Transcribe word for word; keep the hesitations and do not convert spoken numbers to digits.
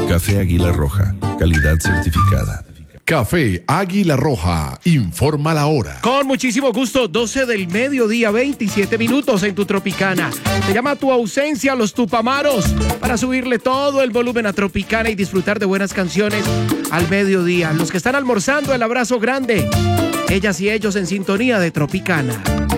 Café Águila Roja, calidad certificada. Café Águila Roja, informa la hora. Con muchísimo gusto, doce del mediodía, veintisiete minutos en tu Tropicana. Te llama tu ausencia los Tupamaros para subirle todo el volumen a Tropicana y disfrutar de buenas canciones al mediodía. Los que están almorzando, el abrazo grande. Ellas y ellos en sintonía de Tropicana.